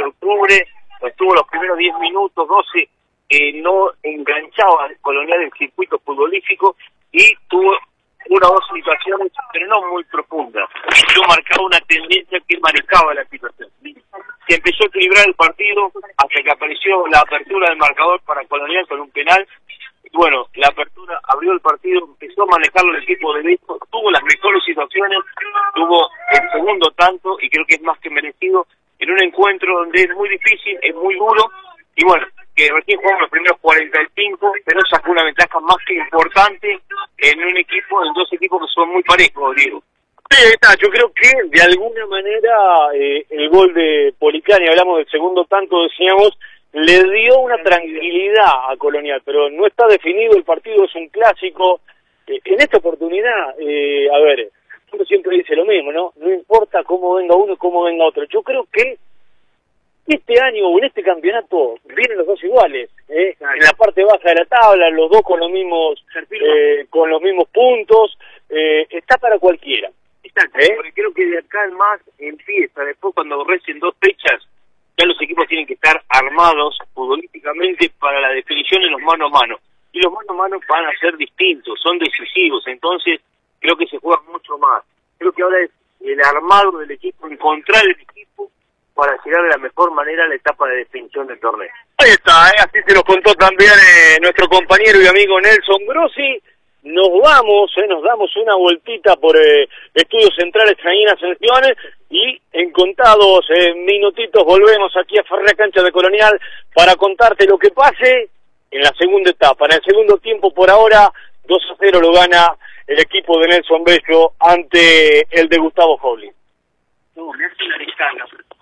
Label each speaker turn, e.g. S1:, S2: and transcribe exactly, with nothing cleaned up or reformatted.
S1: octubre, estuvo los primeros diez minutos, doce, eh, no enganchaba al Colonial el circuito futbolístico y tuvo una o dos situaciones, pero no muy profundas. Yo marcaba una tendencia que manejaba la situación. Se empezó a equilibrar el partido hasta que apareció la apertura del marcador para Colonial con un penal. Y bueno, la apertura abrió el partido, empezó a manejarlo el equipo de Beto, tuvo las mejores situaciones, tuvo el segundo tanto y creo que es más que merecido en un encuentro donde es muy difícil, es muy duro y bueno, que recién jugamos los primeros cuarenta y cinco, pero sacó una ventaja más que importante en un equipo, en dos equipos que son muy parejos, Diego.
S2: Sí, ahí está. Yo creo que de alguna manera eh, el gol de Policani, hablamos del segundo tanto, decíamos, le dio una tranquilidad a Colonial, pero no está definido, el partido es un clásico. Eh, en esta oportunidad, eh, a ver, uno siempre dice lo mismo, ¿no? No importa cómo venga uno y cómo venga otro. Yo creo que este año o en este campeonato vienen los dos iguales, ¿eh? En la parte baja de la tabla, los dos con los mismos eh, con los mismos puntos, eh, está para cualquiera.
S1: Exacto, ¿eh? Porque creo que de acá en más empieza, después cuando recién dos fechas, ya los equipos tienen que estar armados futbolísticamente para la definición en los mano a mano. Y los mano a mano van a ser distintos, son decisivos, entonces creo que se juega mucho más. Creo que ahora es el armado del equipo, encontrar el equipo para llegar de la mejor manera a la etapa de definición del torneo.
S2: Ahí está, ¿eh? Así se nos contó también eh, nuestro compañero y amigo Nelson Grossi. Nos vamos, eh, nos damos una vueltita por eh, Estudios Centrales Traín Ascensiones y en contados eh, minutitos volvemos aquí a Ferrea Cancha de Colonial para contarte lo que pase en la segunda etapa. En el segundo tiempo, por ahora, dos a cero lo gana el equipo de Nelson Bello ante el de Gustavo Joblin.
S1: No, me hace una descarga.